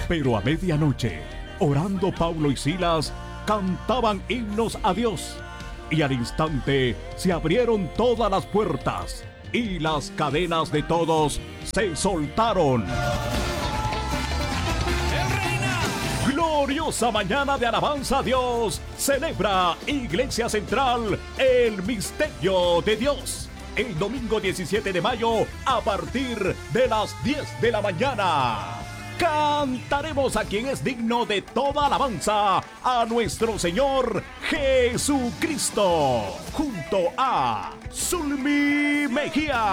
Pero a medianoche, orando Pablo y Silas, cantaban himnos a Dios. Y al instante se abrieron todas las puertas y las cadenas de todos se soltaron. Gloriosa mañana de alabanza a Dios. Celebra Iglesia Central el misterio de Dios. El domingo 17 de mayo a partir de las 10 de la mañana. Cantaremos a quien es digno de toda alabanza, a nuestro Señor Jesucristo, junto a Zulmi Mejía.